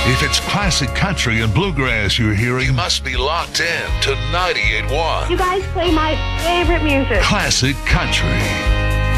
If it's classic country and bluegrass you're hearing, you must be locked in to 98.1. You guys play my favorite music. Classic country.